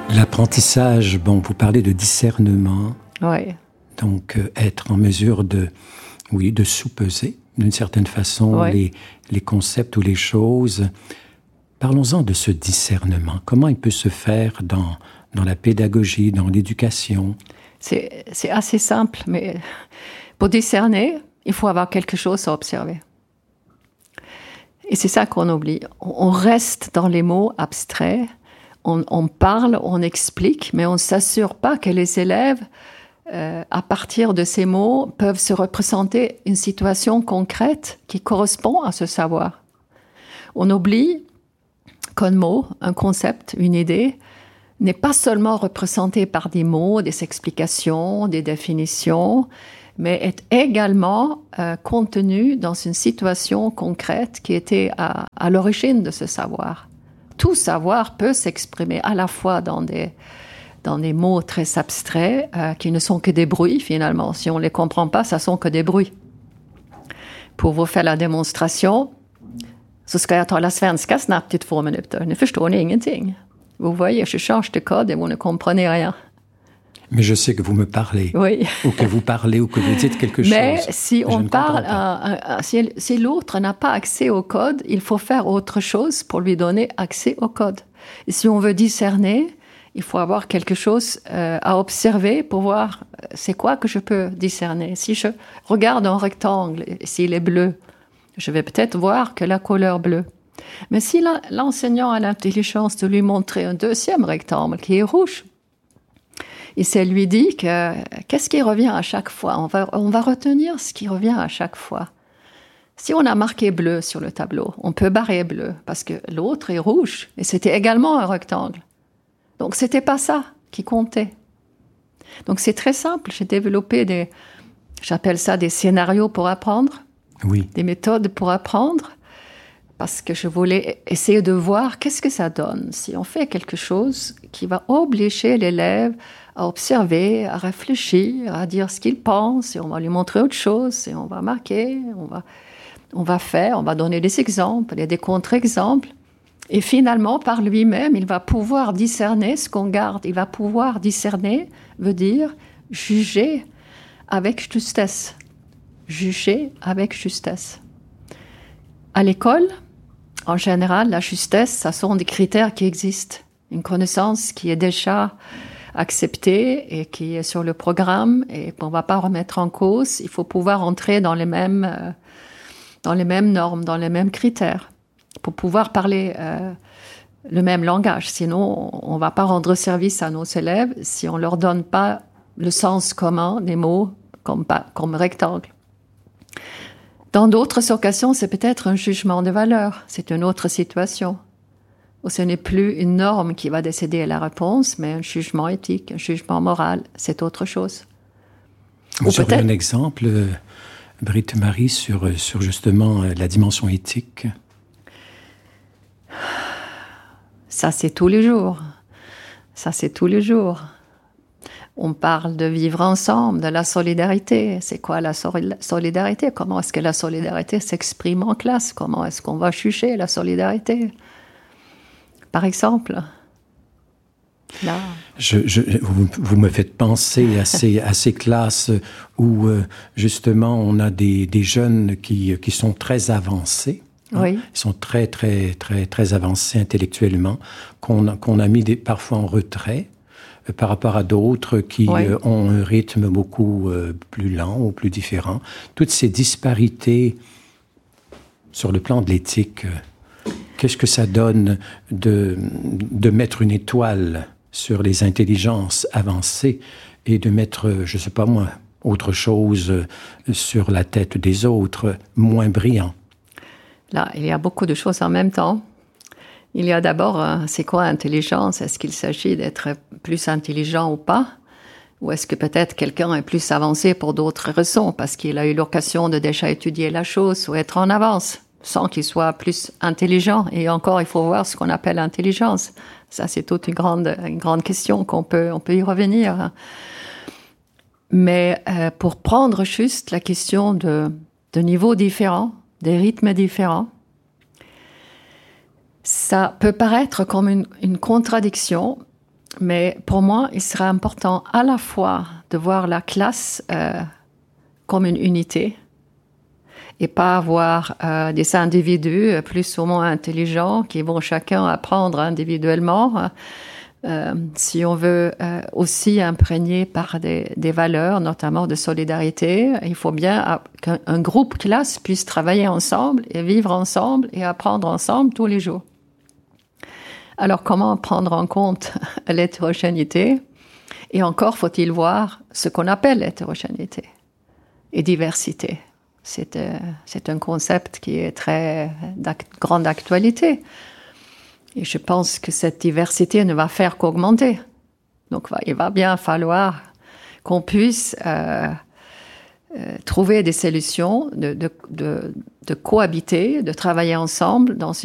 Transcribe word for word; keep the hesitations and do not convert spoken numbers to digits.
L'apprentissage, bon, vous parlez de discernement. Oui. Donc, euh, être en mesure de, oui, de sous-peser, d'une certaine façon, Oui. les, les concepts ou les choses. Parlons-en de ce discernement. Comment il peut se faire dans, dans la pédagogie, dans l'éducation? C'est, c'est assez simple, mais pour discerner, il faut avoir quelque chose à observer. Et c'est ça qu'on oublie. On reste dans les mots abstraits, on, on parle, on explique, mais on ne s'assure pas que les élèves, euh, à partir de ces mots, peuvent se représenter une situation concrète qui correspond à ce savoir. On oublie qu'un mot, un concept, une idée, n'est pas seulement représenté par des mots, des explications, des définitions, mais est également euh, contenu dans une situation concrète qui était à, à l'origine de ce savoir. Tout savoir peut s'exprimer à la fois dans des, dans des mots très abstraits, euh, qui ne sont que des bruits finalement. Si on ne les comprend pas, ça ne sont que des bruits. Pour vous faire la démonstration, så ska jag tala svenska snabbt i två minuter. Nu förstår ni ingenting. Vous voyez, je change de code et vous ne comprenez rien. Mais je sais que vous me parlez, oui. ou que vous parlez, ou que vous dites quelque chose. Mais si on parle, à, à, si, si l'autre n'a pas accès au code, il faut faire autre chose pour lui donner accès au code. Et si on veut discerner, il faut avoir quelque chose euh, à observer pour voir c'est quoi que je peux discerner. Si je regarde un rectangle, s'il est bleu, je vais peut-être voir que la couleur bleue. Mais si la, l'enseignant a l'intelligence de lui montrer un deuxième rectangle qui est rouge, et c'est lui dit que qu'est-ce qui revient à chaque fois, on va, on va retenir ce qui revient à chaque fois. Si on a marqué bleu sur le tableau, on peut barrer bleu parce que l'autre est rouge et c'était également un rectangle. Donc c'était pas ça qui comptait. Donc c'est très simple. J'ai développé des, j'appelle ça des scénarios pour apprendre, oui. Des méthodes pour apprendre. Parce que je voulais essayer de voir qu'est-ce que ça donne si on fait quelque chose qui va obliger l'élève à observer, à réfléchir, à dire ce qu'il pense, et on va lui montrer autre chose, et on va marquer, on va, on va faire, on va donner des exemples et des contre-exemples. Et finalement, par lui-même, il va pouvoir discerner ce qu'on garde. Il va pouvoir discerner, veut dire juger avec justesse. Juger avec justesse. À l'école, en général, la justesse, ça sont des critères qui existent. Une connaissance qui est déjà acceptée et qui est sur le programme et qu'on ne va pas remettre en cause. Il faut pouvoir entrer dans les mêmes, euh, dans les mêmes normes, dans les mêmes critères pour pouvoir parler euh, le même langage. Sinon, on ne va pas rendre service à nos élèves si on ne leur donne pas le sens commun des mots comme, comme rectangle. Dans d'autres occasions, c'est peut-être un jugement de valeur. C'est une autre situation. Où ce n'est plus une norme qui va décider la réponse, mais un jugement éthique, un jugement moral. C'est autre chose. Vous aurez un exemple, Britt Marie, sur, sur justement la dimension éthique? Ça, c'est tous les jours. Ça, c'est tous les jours. On parle de vivre ensemble, de la solidarité. C'est quoi la solidarité? Comment est-ce que la solidarité s'exprime en classe? Comment est-ce qu'on va juger la solidarité? Par exemple, là... Je, je, vous, vous me faites penser à ces, à ces classes où, euh, justement, on a des, des jeunes qui, qui sont très avancés. Oui. Hein, ils sont très, très, très, très avancés intellectuellement, qu'on a, qu'on a mis des, parfois en retrait, par rapport à d'autres qui oui. euh, ont un rythme beaucoup euh, plus lent ou plus différent. Toutes ces disparités sur le plan de l'éthique, euh, qu'est-ce que ça donne de, de mettre une étoile sur les intelligences avancées et de mettre, je ne sais pas moi, autre chose sur la tête des autres, moins brillants? Là, il y a beaucoup de choses en même temps. Il y a d'abord, c'est quoi intelligence? Est-ce qu'il s'agit d'être plus intelligent ou pas? Ou est-ce que peut-être quelqu'un est plus avancé pour d'autres raisons, parce qu'il a eu l'occasion de déjà étudier la chose ou être en avance, sans qu'il soit plus intelligent? Et encore, il faut voir ce qu'on appelle intelligence. Ça, c'est toute une grande, une grande question qu'on peut, on peut y revenir. Mais euh, pour prendre juste la question de, de niveaux différents, des rythmes différents, ça peut paraître comme une, une contradiction, Mais pour moi, il serait important à la fois de voir la classe euh, comme une unité et pas avoir euh, des individus plus ou moins intelligents qui vont chacun apprendre individuellement. Euh, si on veut euh, aussi imprégner par des, des valeurs, notamment de solidarité, il faut bien qu'un groupe classe puisse travailler ensemble et vivre ensemble et apprendre ensemble tous les jours. Alors, comment prendre en compte l'hétérogénéité? Et encore faut-il voir ce qu'on appelle l'hétérogénéité et diversité. C'est, euh, c'est un concept qui est très d'ac- grande actualité. Et je pense que cette diversité ne va faire qu'augmenter. Donc, il va bien falloir qu'on puisse euh, euh, trouver des solutions de, de, de, de cohabiter, de travailler ensemble dans